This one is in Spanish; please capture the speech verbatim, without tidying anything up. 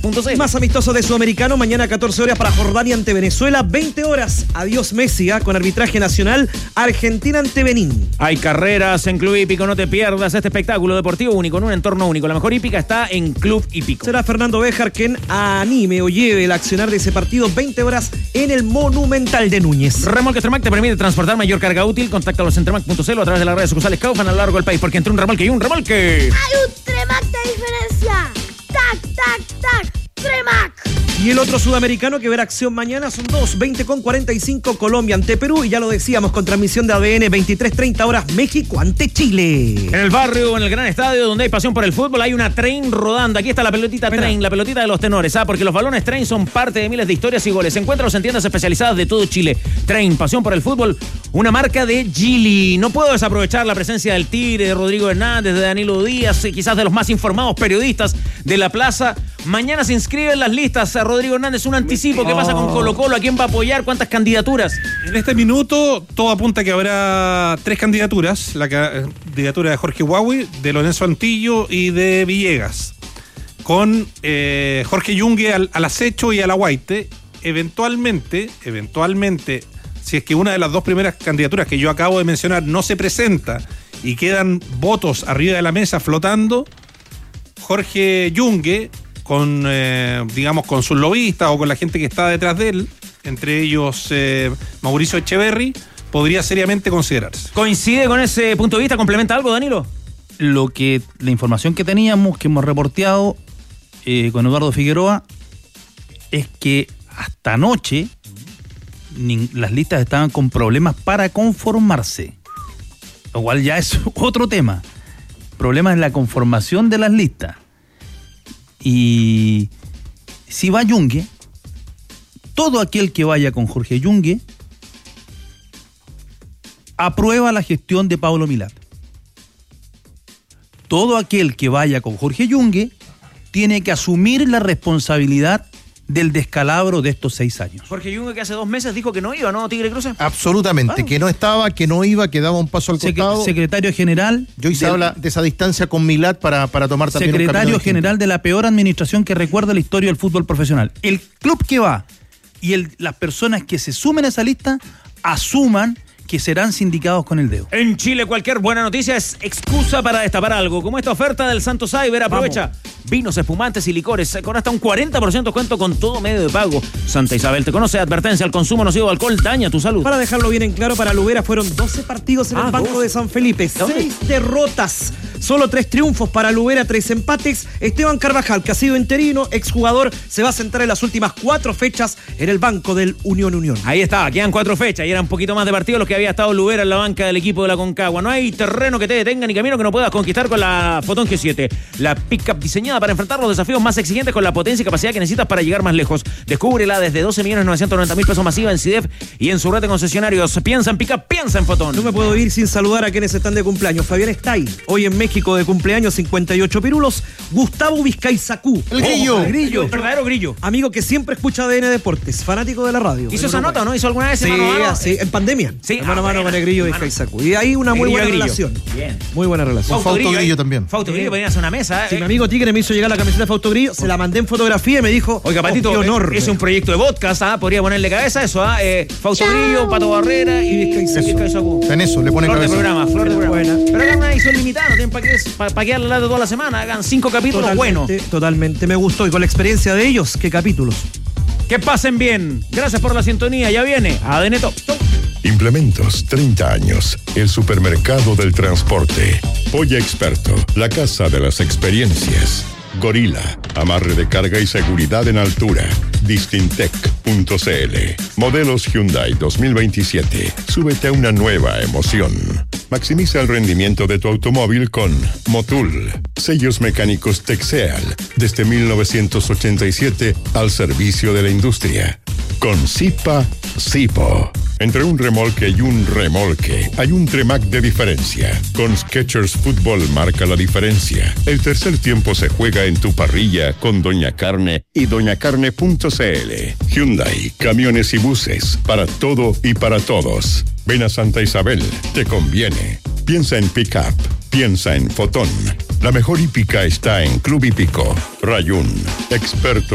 punto c l. Más amistoso de Sudamericano, mañana catorce horas para Jordania ante Venezuela, veinte horas, adiós Messi, ¿eh? Con arbitraje nacional, Argentina ante Benín. Hay carreras en Club Hípico, no te pierdas este espectáculo deportivo único, en un entorno único. La mejor hípica está en Club Hípico. Será Fernando Béjar quien anime o lleve el accionar de ese partido, veinte horas en el Monumental de Núñez. Remolque Tremac te permite transportar mayor carga útil. Contáctalos en tremac punto c l o a través de las redes sucursales Kaufman a lo largo del país, porque entre un remolque y un remolque hay un Tremac de diferencia. Tac, tac, tac, Tremac. Y el otro sudamericano que verá acción mañana son dos, veinte con cuarenta y cinco Colombia ante Perú, y ya lo decíamos, con transmisión de A D N, veintitrés treinta horas México ante Chile. En el barrio, en el gran estadio donde hay pasión por el fútbol, hay una train rodando. Aquí está la pelotita Buena. train, la pelotita de los tenores, ¿ah? Porque los balones train son parte de miles de historias y goles. Encuéntralos en tiendas especializadas de todo Chile. Train, pasión por el fútbol, una marca de Gili. No puedo desaprovechar la presencia del Tigre, de Rodrigo Hernández, de Danilo Díaz, quizás de los más informados periodistas de la plaza. Mañana se inscriben las listas. Rodrigo Hernández, un anticipo. ¿Qué pasa con Colo Colo? ¿A quién va a apoyar? ¿Cuántas candidaturas? En este minuto, todo apunta a que habrá tres candidaturas. La candidatura de Jorge Huawei, de Lorenzo Antillo y de Villegas. Con eh, Jorge Yungue al, al acecho y a la Guaite. Eventualmente, eventualmente, si es que una de las dos primeras candidaturas que yo acabo de mencionar no se presenta y quedan votos arriba de la mesa flotando, Jorge Yungue, con, eh, digamos, con sus lobistas o con la gente que está detrás de él, entre ellos eh, Mauricio Echeverry, podría seriamente considerarse. ¿Coincide con ese punto de vista? ¿Complementa algo, Danilo? Lo que, la información que teníamos, que hemos reporteado eh, con Eduardo Figueroa, es que hasta anoche ni, las listas estaban con problemas para conformarse, lo cual ya es otro tema. Problemas en la conformación de las listas. Y si va Yungue, todo aquel que vaya con Jorge Yungue aprueba la gestión de Pablo Milad. Todo aquel que vaya con Jorge Yungue tiene que asumir la responsabilidad del descalabro de estos seis años. Jorge Yungue, que hace dos meses dijo que no iba, ¿no, Tigre Cruce? Absolutamente, Ah. que no estaba, que no iba, que daba un paso al Sec- costado. secretario general. Yo hice del- habla de esa distancia con Milad para, para tomar también un secretario camino distinto. general de la peor administración que recuerda la historia del fútbol profesional. El club que va y el, las personas que se sumen a esa lista asuman que serán sindicados con el dedo. En Chile, cualquier buena noticia es excusa para destapar algo, como esta oferta del Santo Cyber. Aprovecha vinos, espumantes y licores con hasta un cuarenta por ciento descuento con todo medio de pago. Santa Isabel te conoce. Advertencia: al consumo nocivo de alcohol daña tu salud. Para dejarlo bien en claro, para Lubera fueron doce partidos en Ah, el Banco doce. de San Felipe, ¿Dónde? seis derrotas, solo tres triunfos para Lubera, tres empates. Esteban Carvajal, que ha sido interino, exjugador, se va a centrar en las últimas cuatro fechas en el banco del Unión Unión. Ahí está, quedan cuatro fechas y eran un poquito más de partidos los que había estado Lubera en la banca del equipo de la Concagua. No hay terreno que te detenga ni camino que no puedas conquistar con la Fotón G siete. La pick-up diseñada para enfrentar los desafíos más exigentes con la potencia y capacidad que necesitas para llegar más lejos. Descúbrela desde doce millones novecientos noventa mil pesos masiva en C I D E F y en su red de concesionarios. Piensa en pick-up, piensa en Fotón. No me puedo ir sin saludar a quienes están de cumpleaños. Fabián Estay, hoy en México de cumpleaños, cincuenta y ocho pirulos. Gustavo Vizcaizacú, El grillo. Oh, el grillo. El verdadero grillo. Amigo que siempre escucha A D N Deportes, fanático de la radio. ¿Hizo esa nota o no? ¿Hizo alguna vez Sí, en mano a mano? sí, en pandemia. Sí, En mano a ah, mano bueno, con el grillo hermano. Vizcaizacú. Y hay una muy Grillo, buena grillo. relación. Bien. Muy buena relación. Con Fausto Grillo, Grillo ¿eh? también. Fausto Grillo, podrían hacer una mesa, ¿eh? Si mi amigo Tigre me hizo llegar la camiseta de Fausto Grillo, se la mandé en fotografía y me dijo, Oiga, Patito, oh, qué honor. es un proyecto de podcast, ¿ah? Podría ponerle cabeza a eso, ¿ah? Eh, Fausto Grillo, Pato Barrera y Vizcaizacú. Vizcaizacú. En eso, le pone Flor de cabeza. programa, flor de programa. Buena. Pero hagan una edición limitada, no tienen para qué, para, para quedarle la de toda la semana. Hagan cinco capítulos buenos. Totalmente, totalmente me gustó. Y con la experiencia de ellos, qué capítulos. Que pasen bien. Gracias por la sintonía. Ya viene A D N Top. Implementos, treinta años. El supermercado del transporte. Polla Experto, la casa de las experiencias. Gorila, amarre de carga y seguridad en altura. Distintec punto c l. Modelos Hyundai dos mil veintisiete. Súbete a una nueva emoción. Maximiza el rendimiento de tu automóvil con Motul. Sellos mecánicos Texeal. Desde mil novecientos ochenta y siete al servicio de la industria. Con Zipa, Zipo. Entre un remolque y un remolque hay un Tremac de diferencia. Con Skechers Fútbol marca la diferencia. El tercer tiempo se juega en tu parrilla con Doña Carne y doña carne punto c l. Hyundai, camiones y buses, para todo y para todos. Ven a Santa Isabel, te conviene. Piensa en pick-up, piensa en Fotón. La mejor hípica está en Club Hípico. Rayún, experto